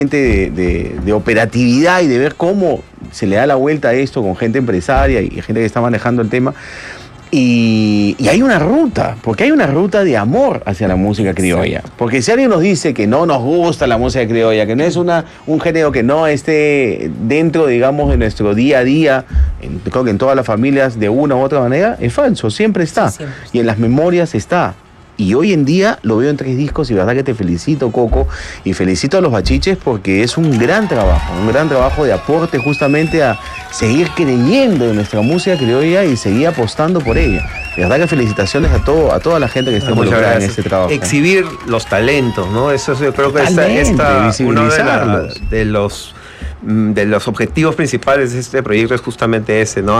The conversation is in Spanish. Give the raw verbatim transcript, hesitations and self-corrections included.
De, de, de operatividad y de ver cómo se le da la vuelta a esto con gente empresaria y gente que está manejando el tema. Y, y hay una ruta, porque hay una ruta de amor hacia la música criolla. Porque si alguien nos dice que no nos gusta la música criolla, que no es una, un género que no esté dentro, digamos, de nuestro día a día, en, creo que en todas las familias de una u otra manera, es falso, siempre está. Sí, siempre está. Y en las memorias está. Y hoy en día lo veo en tres discos y verdad que te felicito, Coco, y felicito a los Bachiches porque es un gran trabajo, un gran trabajo de aporte justamente a seguir creyendo en nuestra música criolla y seguir apostando por ella. De verdad que felicitaciones a todo, a toda la gente que está involucrada en este trabajo. Exhibir los talentos, ¿no? Eso yo creo que esta, esta uno de, la, de los de los objetivos principales de este proyecto es justamente ese, ¿no?